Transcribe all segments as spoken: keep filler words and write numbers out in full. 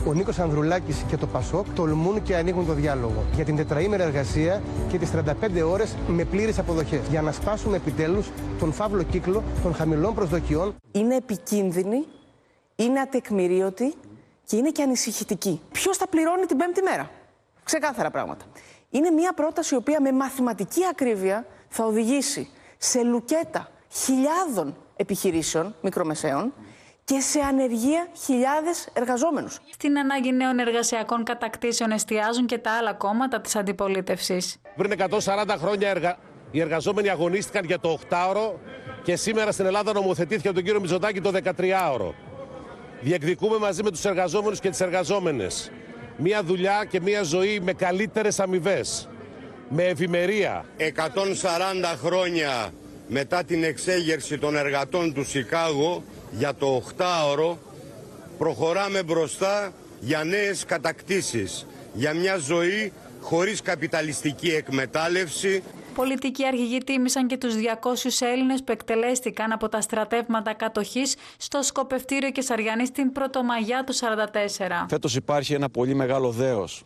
Ο Νίκος Ανδρουλάκης και το Πασόκ τολμούν και ανοίγουν το διάλογο για την τετραήμερη εργασία και τις τριάντα πέντε ώρες με πλήρες αποδοχές. Για να σπάσουμε επιτέλους τον φαύλο κύκλο των χαμηλών προσδοκιών. Είναι επικίνδυνη, είναι ατεκμηρίωτη και είναι και ανησυχητική. Ποιος θα πληρώνει την πέμπτη μέρα? Ξεκάθαρα πράγματα. Είναι μια πρόταση η οποία με μαθηματική ακρίβεια θα οδηγήσει σε λουκέτα χιλιάδων επιχειρήσεων μικρομεσαίων και σε ανεργία χιλιάδες εργαζόμενους. Στην ανάγκη νέων εργασιακών κατακτήσεων εστιάζουν και τα άλλα κόμματα της αντιπολίτευσης. Πριν εκατόν σαράντα χρόνια εργα... οι εργαζόμενοι αγωνίστηκαν για το οκτάωρο και σήμερα στην Ελλάδα νομοθετήθηκε από τον κύριο Μητσοτάκη το δεκατριάωρο. Διεκδικούμε μαζί με τους εργαζόμενους και τις εργαζόμενες μία δουλειά και μία ζωή με καλύτερες αμοιβές, με ευημερία. εκατόν σαράντα χρόνια μετά την εξέγερση των εργατών του Σικάγο για το οκτάωρο προχωράμε μπροστά για νέες κατακτήσεις, για μια ζωή χωρίς καπιταλιστική εκμετάλλευση. Πολιτικοί αρχηγοί τίμησαν και τους διακόσιους Έλληνες που εκτελέστηκαν από τα στρατεύματα κατοχής στο σκοπευτήριο Κεσαριανής την Πρωτομαγιά του σαράντα τέσσερα. Φέτος υπάρχει ένα πολύ μεγάλο δέος,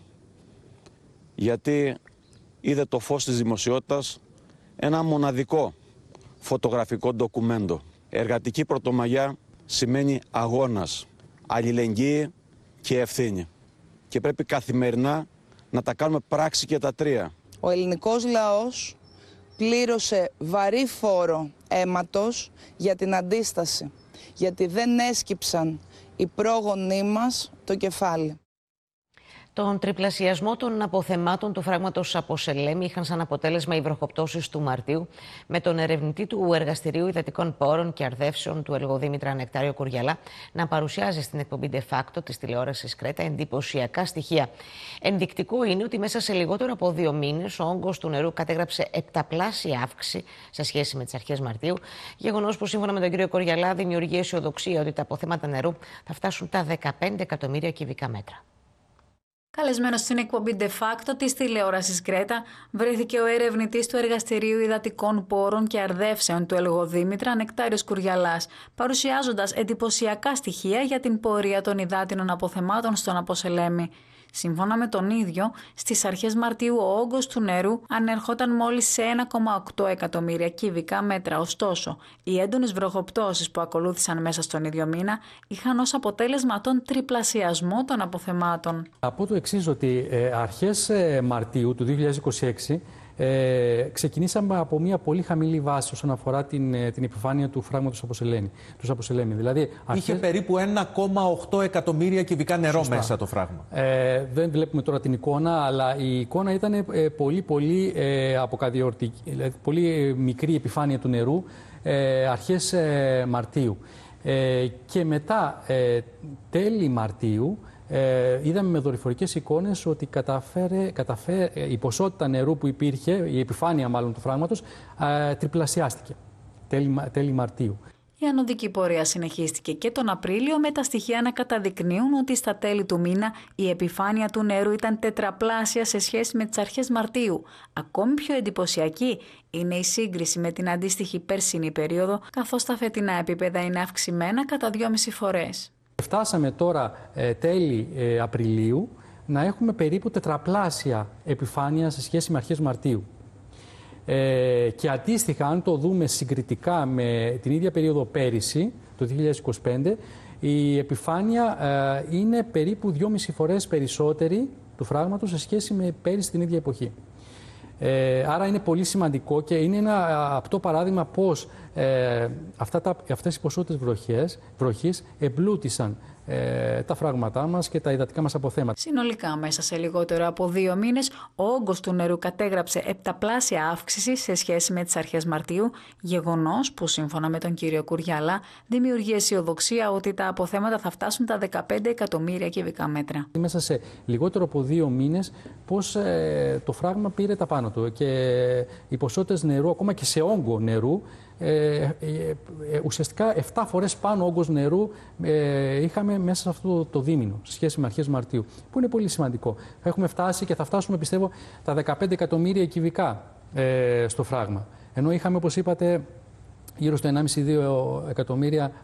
γιατί είδε το φως της δημοσιότητας ένα μοναδικό φωτογραφικό ντοκουμέντο. Εργατική Πρωτομαγιά σημαίνει αγώνας, αλληλεγγύη και ευθύνη. Και πρέπει καθημερινά να τα κάνουμε πράξη και τα τρία. Ο ελληνικός λαός πλήρωσε βαρύ φόρο αίματος για την αντίσταση, γιατί δεν έσκυψαν οι πρόγονοί μας το κεφάλι. Τον τριπλασιασμό των αποθεμάτων του φράγματος από Σελέμι είχαν σαν αποτέλεσμα οι βροχοπτώσεις του Μαρτίου, με τον ερευνητή του Εργαστηρίου Υδατικών Πόρων και Αρδεύσεων του Ελγοδήμητρα Νεκτάριο Κουριαλά να παρουσιάζει στην εκπομπή De Facto της τηλεόρασης Κρέτα εντυπωσιακά στοιχεία. Ενδεικτικό είναι ότι μέσα σε λιγότερο από δύο μήνες ο όγκος του νερού κατέγραψε επταπλάσια αύξηση σε σχέση με τις αρχές Μαρτίου, γεγονός που σύμφωνα με τον κύριο Κουριαλά δημιουργεί αισιοδοξία ότι τα αποθέματα νερού θα φτάσουν τα δεκαπέντε εκατομμύρια κυβικά μέτρα. Καλεσμένος στην εκπομπή De Facto της τηλεόρασης Κρέτα βρέθηκε ο ερευνητής του Εργαστηρίου Υδατικών Πόρων και Αρδεύσεων του Ελγοδήμητρα Νεκτάριος Κουριαλάς, παρουσιάζοντας εντυπωσιακά στοιχεία για την πορεία των υδάτινων αποθεμάτων στον Αποσελέμι. Σύμφωνα με τον ίδιο, στις αρχές Μαρτίου ο όγκος του νερού ανερχόταν μόλις σε ένα κόμμα οκτώ εκατομμύρια κυβικά μέτρα. Ωστόσο, οι έντονες βροχοπτώσεις που ακολούθησαν μέσα στον ίδιο μήνα είχαν ως αποτέλεσμα τον τριπλασιασμό των αποθεμάτων. Από το εξής, ότι ε, αρχές ε, Μαρτίου του δύο χιλιάδες είκοσι έξι ε, ξεκινήσαμε από μια πολύ χαμηλή βάση όσον αφορά την, ε, την επιφάνεια του φράγματος Αποσελέμι. Δηλαδή, αρχές... Είχε περίπου ένα κόμμα οκτώ εκατομμύρια κυβικά νερό. Σωστά. Μέσα το φράγμα. Ε, δεν βλέπουμε τώρα την εικόνα, αλλά η εικόνα ήταν ε, πολύ, πολύ ε, αποκαδιορτική, δηλαδή πολύ μικρή επιφάνεια του νερού ε, αρχές ε, Μαρτίου. Ε, και μετά ε, τέλη Μαρτίου Ε, είδαμε με δορυφορικές εικόνες ότι καταφέρε, καταφέρε, η ποσότητα νερού που υπήρχε, η επιφάνεια μάλλον του φράγματος, ε, τριπλασιάστηκε τέλη, τέλη Μαρτίου. Η ανωδική πορεία συνεχίστηκε και τον Απρίλιο, με τα στοιχεία να καταδεικνύουν ότι στα τέλη του μήνα η επιφάνεια του νερού ήταν τετραπλάσια σε σχέση με τις αρχές Μαρτίου. Ακόμη πιο εντυπωσιακή είναι η σύγκριση με την αντίστοιχη περσινή περίοδο, καθώς τα φετινά επίπεδα είναι αυξημένα κατά δυόμιση φορές. Φτάσαμε τώρα ε, τέλη ε, Απριλίου να έχουμε περίπου τετραπλάσια επιφάνεια σε σχέση με αρχές Μαρτίου. Ε, και αντίστοιχα, αν το δούμε συγκριτικά με την ίδια περίοδο πέρυσι, το δύο χιλιάδες είκοσι πέντε, η επιφάνεια ε, είναι περίπου δυόμιση φορές περισσότερη του φράγματος σε σχέση με πέρυσι την ίδια εποχή. Ε, άρα είναι πολύ σημαντικό και είναι ένα απτό παράδειγμα πώς ε, αυτά τα, αυτές οι ποσότητες βροχές, βροχής εμπλούτησαν ε, τα φράγματά μας και τα υδατικά μας αποθέματα. Συνολικά, μέσα σε λιγότερο από δύο μήνες, ο όγκος του νερού κατέγραψε επταπλάσια αύξηση σε σχέση με τις αρχές Μαρτίου, γεγονός που σύμφωνα με τον κύριο Κουριαλά δημιουργεί αισιοδοξία ότι τα αποθέματα θα φτάσουν τα δεκαπέντε εκατομμύρια κυβικά μέτρα. Μέσα σε λιγότερο από δύο μήνες, πώς ε, το φράγμα πήρε τα πάνω του και οι ποσότητες νερού, ακόμα και σε όγκο νερού, Ε, ε, ε, ουσιαστικά επτά φορές πάνω όγκος νερού ε, είχαμε μέσα σε αυτό το, το δίμηνο, σε σχέση με αρχές Μαρτίου, που είναι πολύ σημαντικό. Έχουμε φτάσει και θα φτάσουμε, πιστεύω, τα δεκαπέντε εκατομμύρια κυβικά ε, στο φράγμα. Ενώ είχαμε, όπως είπατε, γύρω στο ενάμιση με δύο εκατομμύρια